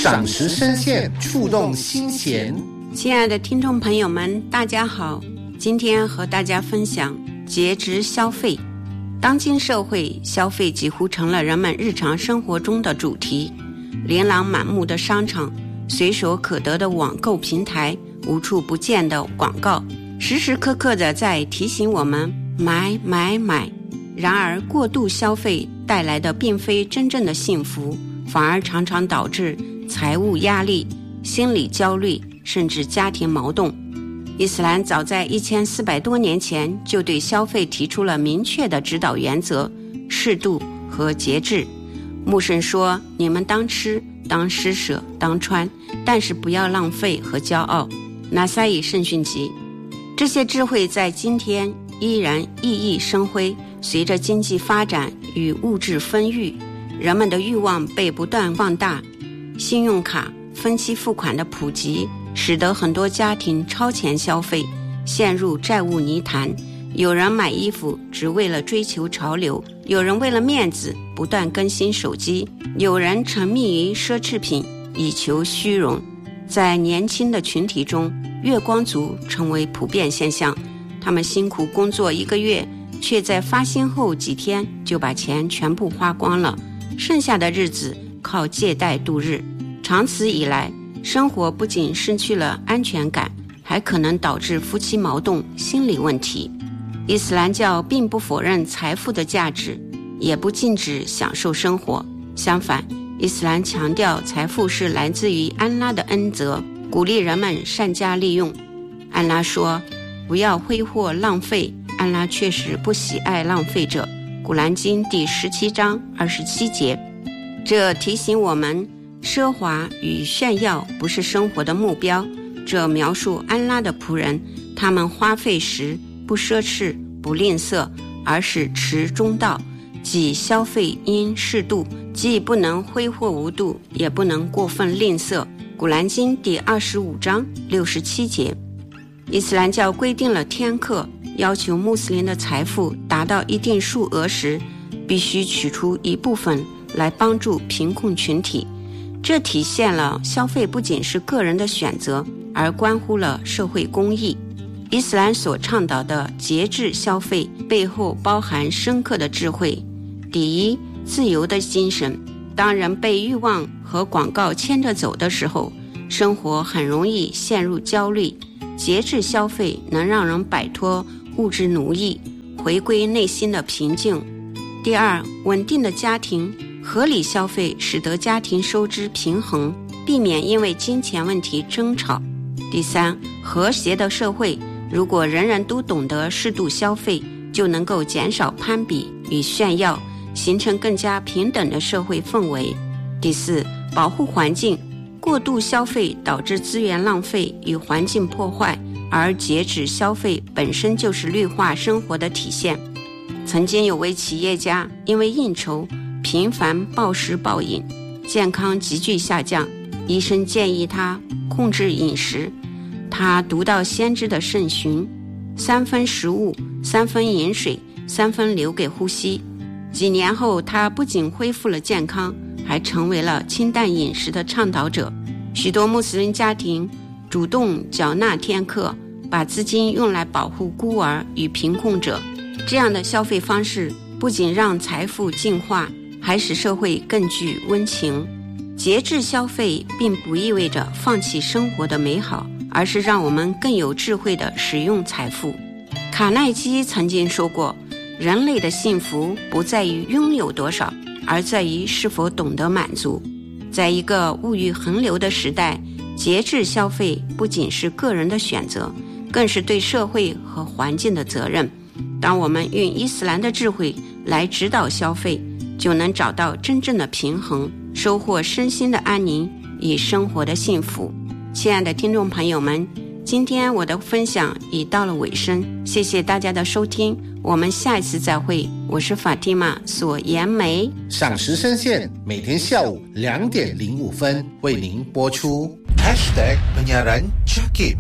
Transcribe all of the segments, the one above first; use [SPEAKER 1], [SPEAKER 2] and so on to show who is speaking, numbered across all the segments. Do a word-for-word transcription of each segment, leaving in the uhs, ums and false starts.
[SPEAKER 1] 赏识深陷，触动心弦。
[SPEAKER 2] 亲爱的听众朋友们，大家好，今天和大家分享节制消费。当今社会，消费几乎成了人们日常生活中的主题。琳琅满目的商场，随手可得的网购平台，无处不见的广告，时时刻刻地在提醒我们买买买。然而过度消费带来的并非真正的幸福，反而常常导致财务压力、心理焦虑，甚至家庭矛盾。伊斯兰早在一千四百多年前就对消费提出了明确的指导原则：适度和节制。穆圣说，你们当吃，当施舍，当穿，但是不要浪费和骄傲。拿撒伊圣训集。这些智慧在今天依然熠熠生辉。随着经济发展与物质丰裕，人们的欲望被不断放大，信用卡、分期付款的普及，使得很多家庭超前消费，陷入债务泥潭。有人买衣服只为了追求潮流，有人为了面子不断更新手机，有人沉迷于奢侈品以求虚荣。在年轻的群体中，月光族成为普遍现象，他们辛苦工作一个月，却在发薪后几天就把钱全部花光了，剩下的日子靠借贷度日。长此以来，生活不仅失去了安全感，还可能导致夫妻矛盾、心理问题。伊斯兰教并不否认财富的价值，也不禁止享受生活。相反，伊斯兰强调财富是来自于安拉的恩泽，鼓励人们善加利用。安拉说，不要挥霍浪费，安拉确实不喜爱浪费者。古兰经第十七章二十七节。这提醒我们，奢华与炫耀不是生活的目标。这描述安拉的仆人，他们花费时不奢侈不吝啬，而是持中道，即消费应适度，既不能挥霍无度，也不能过分吝啬。古兰经第二十五章六十七节。伊斯兰教规定了天课，要求穆斯林的财富达到一定数额时，必须取出一部分来帮助贫困群体。这体现了消费不仅是个人的选择，而关乎了社会公益。伊斯兰所倡导的节制消费背后包含深刻的智慧。第一，自由的精神。当人被欲望和广告牵着走的时候，生活很容易陷入焦虑。节制消费能让人摆脱物质奴役，回归内心的平静。第二，稳定的家庭。合理消费使得家庭收支平衡，避免因为金钱问题争吵。第三，和谐的社会。如果人人都懂得适度消费，就能够减少攀比与炫耀，形成更加平等的社会氛围。第四，保护环境。过度消费导致资源浪费与环境破坏，而节制消费本身就是绿化生活的体现。曾经有位企业家因为应酬频繁暴食暴饮，健康急剧下降，医生建议他控制饮食。他读到先知的圣训，三分食物，三分饮水，三分留给呼吸。几年后，他不仅恢复了健康，还成为了清淡饮食的倡导者。许多穆斯林家庭主动缴纳天课，把资金用来保护孤儿与贫困者。这样的消费方式不仅让财富净化，还使社会更具温情。节制消费并不意味着放弃生活的美好，而是让我们更有智慧地使用财富。卡耐基曾经说过，人类的幸福不在于拥有多少，而在于是否懂得满足。在一个物欲横流的时代，节制消费不仅是个人的选择，更是对社会和环境的责任。当我们用伊斯兰的智慧来指导消费，就能找到真正的平衡，收获身心的安宁与生活的幸福。亲爱的听众朋友们，今天我的分享已到了尾声，谢谢大家的收听，我们下一次再会。我是法蒂玛索颜梅。
[SPEAKER 1] 赏识深陷，每天下午两点零五分为您播出。
[SPEAKER 3] Hashtag Penyiaran Jakim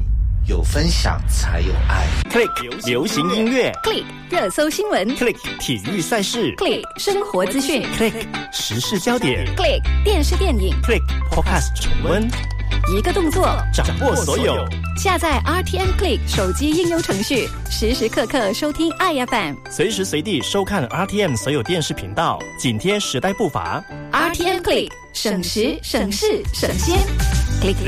[SPEAKER 1] 有分享才有爱。
[SPEAKER 3] Click 流行音乐
[SPEAKER 4] Click 热搜新闻
[SPEAKER 3] Click 体育赛事
[SPEAKER 4] Click 生活资讯
[SPEAKER 3] Click 时事焦点
[SPEAKER 4] Click 电视电影
[SPEAKER 3] Click Podcast 重温，
[SPEAKER 4] 一个动作
[SPEAKER 3] 掌握所有。
[SPEAKER 4] 下载 R T M Click 手机应用程序，时时刻刻收听爱 F M，
[SPEAKER 3] 随时随地收看 R T M 所有电视频道，紧贴时代步伐。
[SPEAKER 4] R T M Click 省时省事省先 Click